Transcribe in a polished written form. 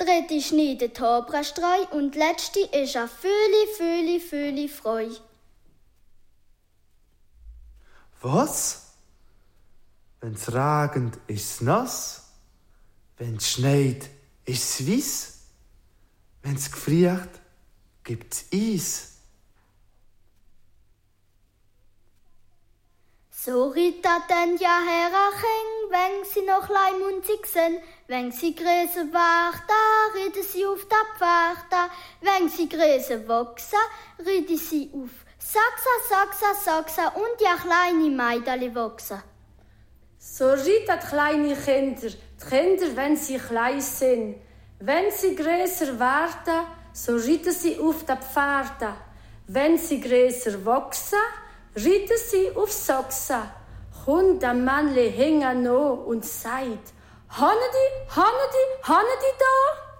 dritte schneidet Haberstreu und letzte ist a Fühli Freu. Was? Wenn's regnet, ist's nass. Wenn's schneit, ist's weiss. Wenn's gefriert, gibt's Eis. So Rita denn ja Herraching, wenn sie noch leimunzig sind, wenn sie Gräser warten, ritten sie auf der Pferde, wenn sie Gräser wachsen, ritten sie auf Sachsa und ja kleine Meidali wachsen. So ritten die kleine Kinder, wenn sie klein sind. Wenn sie Gräser warten, so ritten sie auf der Pferde. Wenn sie Gräser wachsen, ritten sie auf Sachsen. Kommt der Mannli hängen noch und sagt: Hanne die da?